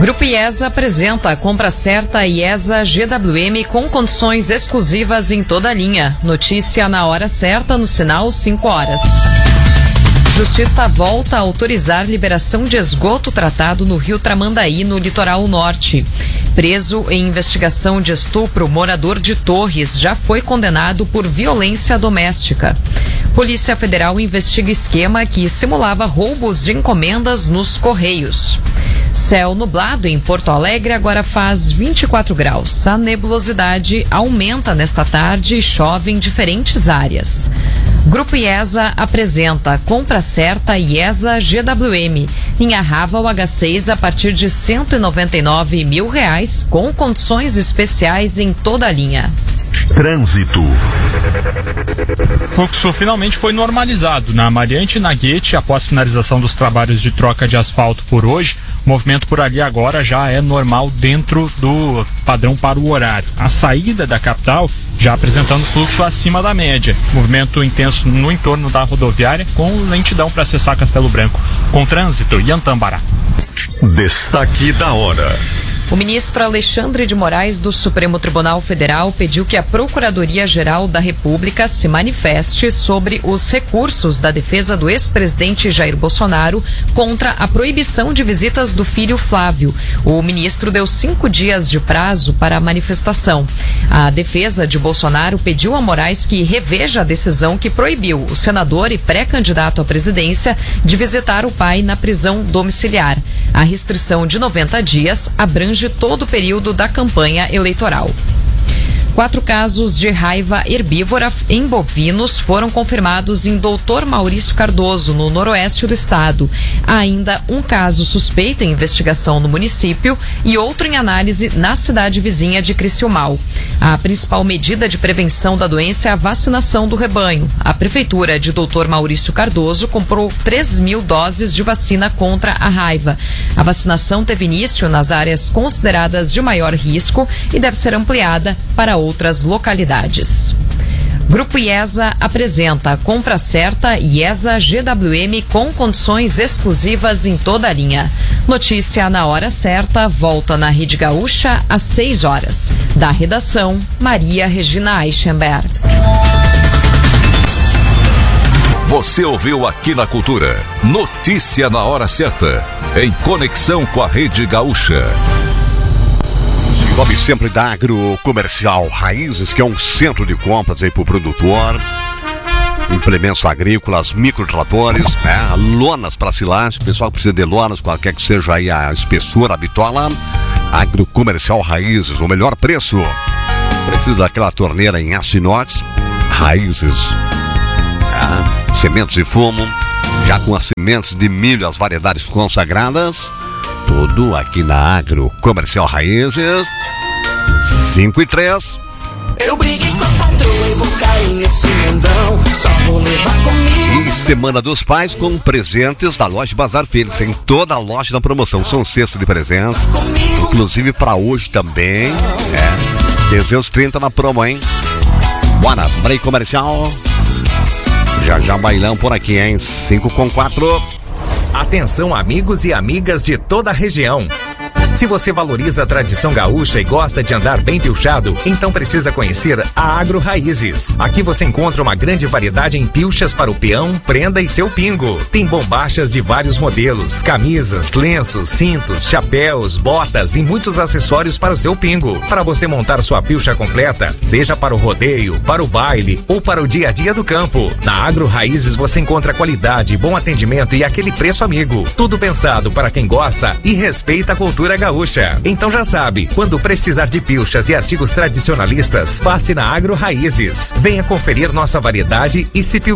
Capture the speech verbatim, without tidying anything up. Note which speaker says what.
Speaker 1: Grupo IESA apresenta a compra certa IESA G W M com condições exclusivas em toda a linha. Notícia na hora certa no sinal cinco horas. Justiça volta a autorizar liberação de esgoto tratado no Rio Tramandaí, no litoral norte. Preso em investigação de estupro, morador de Torres já foi condenado por violência doméstica. Polícia Federal investiga esquema que simulava roubos de encomendas nos Correios. Céu nublado em Porto Alegre agora faz vinte e quatro graus. A nebulosidade aumenta nesta tarde e chove em diferentes áreas. Grupo IESA apresenta compra certa IESA G W M. Linha Raval H seis a partir de cento e noventa e nove mil reais, com condições especiais em toda a linha.
Speaker 2: Trânsito.
Speaker 3: O fluxo finalmente foi normalizado na Mariante e na Guete após finalização dos trabalhos de troca de asfalto por hoje. O movimento por ali agora já é normal dentro do padrão para o horário. A saída da capital já apresentando fluxo acima da média. Movimento intenso no entorno da rodoviária com lentidão para acessar Castelo Branco. Com trânsito e Antambará.
Speaker 2: Destaque da hora.
Speaker 1: O ministro Alexandre de Moraes do Supremo Tribunal Federal pediu que a Procuradoria-Geral da República se manifeste sobre os recursos da defesa do ex-presidente Jair Bolsonaro contra a proibição de visitas do filho Flávio. O ministro deu cinco dias de prazo para a manifestação. A defesa de Bolsonaro pediu a Moraes que reveja a decisão que proibiu o senador e pré-candidato à presidência de visitar o pai na prisão domiciliar. A restrição de noventa dias abrange todo o período da campanha eleitoral. Quatro casos de raiva herbívora em bovinos foram confirmados em doutor Maurício Cardoso, no noroeste do estado. Há ainda um caso suspeito em investigação no município e outro em análise na cidade vizinha de Criciúmal. A principal medida de prevenção da doença é a vacinação do rebanho. A prefeitura de doutor Maurício Cardoso comprou três mil doses de vacina contra a raiva. A vacinação teve início nas áreas consideradas de maior risco e deve ser ampliada para outras localidades. Grupo IESA apresenta a compra certa IESA G W M com condições exclusivas em toda a linha. Notícia na hora certa volta na Rede Gaúcha às seis horas. Da redação, Maria Regina Eichenberg.
Speaker 4: Você ouviu aqui na Cultura. Notícia na hora certa. Em conexão com a Rede Gaúcha.
Speaker 5: Em nome sempre da Agrocomercial Raízes, que é um centro de compras aí para o produtor. Implementos agrícolas, microtratores, né? Lonas para silagem. O pessoal que precisa de lonas, qualquer que seja aí a espessura, a bitola. Agrocomercial Raízes, o melhor preço. Precisa daquela torneira em aço inox. Raízes. É. Sementes de fumo. Já com as sementes de milho, as variedades consagradas. Tudo aqui na Agrocomercial Raízes. cinco e três.
Speaker 6: Eu briguei com a patroa e vou cair nesse mundão. Só vou levar comigo.
Speaker 5: E Semana dos Pais com presentes da loja Bazar Fênix. Em toda a loja da promoção. São cestas de presentes. Inclusive para hoje também. É. Teseus trinta na promo, hein? Bora, break comercial. Já já bailão por aqui, hein? cinco com quatro.
Speaker 7: Atenção, amigos e amigas de toda a região. Se você valoriza a tradição gaúcha e gosta de andar bem pilchado, então precisa conhecer a Agro Raízes. Aqui você encontra uma grande variedade em pilchas para o peão, prenda e seu pingo. Tem bombachas de vários modelos, camisas, lenços, cintos, chapéus, botas e muitos acessórios para o seu pingo. Para você montar sua pilcha completa, seja para o rodeio, para o baile ou para o dia a dia do campo. Na Agro Raízes você encontra qualidade, bom atendimento e aquele preço amigo. Tudo pensado para quem gosta e respeita a cultura gaúcha. Então já sabe, quando precisar de pilchas e artigos tradicionalistas, passe na Agro Raízes. Venha conferir nossa variedade e se pilchar